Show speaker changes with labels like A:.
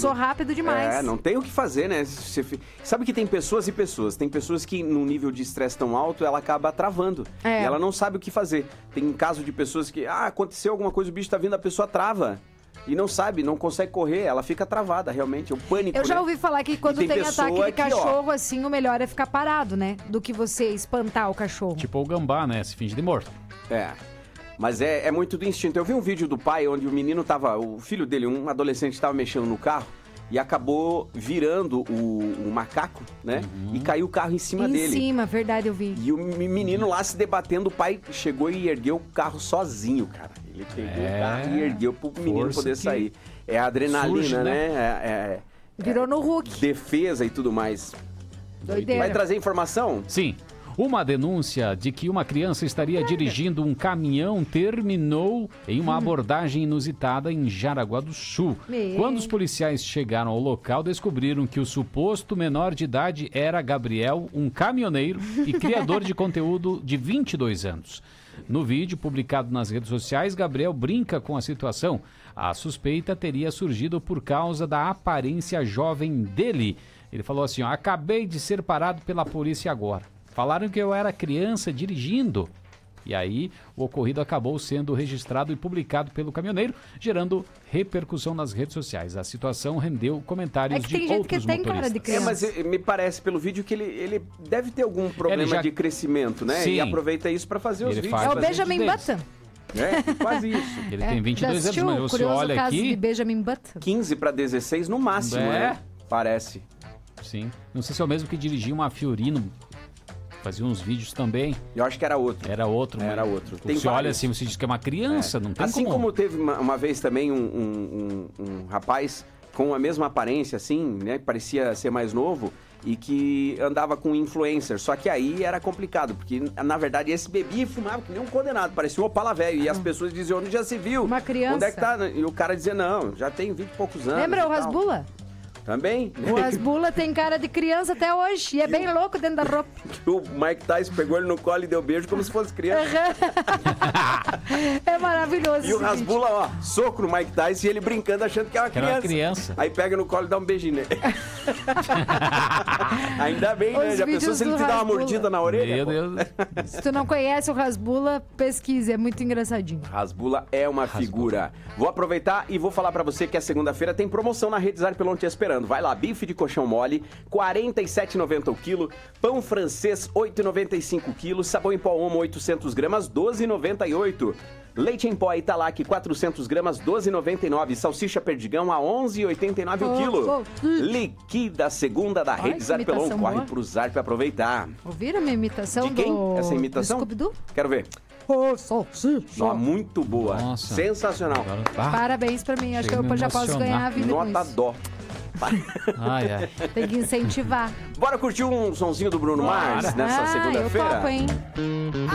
A: Passou rápido demais.
B: Não tem o que fazer, né? Sabe que tem pessoas e pessoas. Tem pessoas que, num nível de estresse tão alto, ela acaba travando. E ela não sabe o que fazer. Tem caso de pessoas que, aconteceu alguma coisa, o bicho tá vindo, a pessoa trava. E não sabe, não consegue correr, ela fica travada, realmente, é o pânico,
A: Eu já ouvi falar que quando tem ataque de cachorro, assim, o melhor é ficar parado, né? Do que você espantar o cachorro.
C: Tipo o gambá, né? Se finge de morto.
B: Mas é muito do instinto. Eu vi um vídeo do pai onde o menino tava, o filho dele, um adolescente, estava mexendo no carro e acabou virando o macaco, né? E caiu o carro em cima dele.
A: Em cima, verdade, eu vi.
B: E o menino lá se debatendo, o pai chegou e ergueu o carro sozinho, cara. Ele pegou o carro e ergueu pro menino poder sair. É a adrenalina, surge, né?
A: Virou no Hulk.
B: Defesa e tudo mais.
A: Doideira.
B: Vai trazer informação?
C: Sim. Uma denúncia de que uma criança estaria dirigindo um caminhão terminou em uma abordagem inusitada em Jaraguá do Sul. Quando os policiais chegaram ao local, descobriram que o suposto menor de idade era Gabriel, um caminhoneiro e criador de conteúdo de 22 anos. No vídeo publicado nas redes sociais, Gabriel brinca com a situação. A suspeita teria surgido por causa da aparência jovem dele. Ele falou assim, acabei de ser parado pela polícia agora. Falaram que eu era criança dirigindo. E aí, o ocorrido acabou sendo registrado e publicado pelo caminhoneiro, gerando repercussão nas redes sociais. A situação rendeu comentários de outros motoristas.
A: Tem cara de criança.
B: Mas me parece, pelo vídeo, que ele deve ter algum problema de crescimento, né?
C: Sim.
B: E aproveita isso para fazer os vídeos.
A: É o Benjamin Button.
B: Quase isso.
C: Ele tem 22 anos, mas você olha
A: caso
C: aqui...
A: de Benjamin Button.
B: 15 para 16 no máximo, né? Parece.
C: Sim. Não sei se é o mesmo que dirigia uma Fiorino. Fazia uns vídeos também.
B: Eu acho que era outro.
C: Era outro. Você olha assim, você diz que é uma criança, não tem
B: assim como teve uma vez também um rapaz com a mesma aparência, assim, né? Que parecia ser mais novo e que andava com influencer. Só que aí era complicado, porque, na verdade, esse bebia e fumava que nem um condenado. Parecia um Opala velho. E as pessoas diziam, onde já se viu?
A: Uma criança.
B: Onde é que tá? E o cara dizia, não, já tem 20 e poucos anos.
A: Lembra o Rasbula?
B: Também.
A: O Rasbula tem cara de criança até hoje. E é bem louco dentro da roupa.
B: O Mike Tyson pegou ele no colo e deu beijo como se fosse criança.
A: É maravilhoso.
B: E o Rasbula, soco no Mike Tyson e ele brincando achando que é uma criança. Aí pega no colo e dá um beijinho nele. Ainda bem, né? Já pensou se ele te dá uma mordida na orelha?
C: Meu Deus.
A: Se tu não conhece o Rasbula, pesquise. É muito engraçadinho.
B: Rasbula é uma figura. Vou aproveitar e vou falar pra você que a segunda-feira tem promoção na Rede Zarpelon te esperando. Vai lá, bife de colchão mole, R$ 47,90 o quilo. Pão francês, R$ 8,95 o quilo. Sabão em pó Omo, 800 gramas, R$ 12,98. Leite em pó Italac, 400 gramas, R$ 12,99. Salsicha Perdigão, a R$ 11,89 o quilo. Liquida a segunda da Rede Zarpelon. Corre pro Zarp pra aproveitar.
A: Ouviram a minha imitação
B: de quem? Essa imitação?
A: Do Scooby-Doo?
B: Quero ver. Muito boa.
C: Nossa.
B: Sensacional.
A: Parabéns pra mim. Acho que eu já posso ganhar a vida com
B: Nota
A: isso.
B: dó.
A: Tem que incentivar.
B: Bora curtir um sonzinho do Bruno Mars nessa segunda-feira?
A: Eu topo, hein?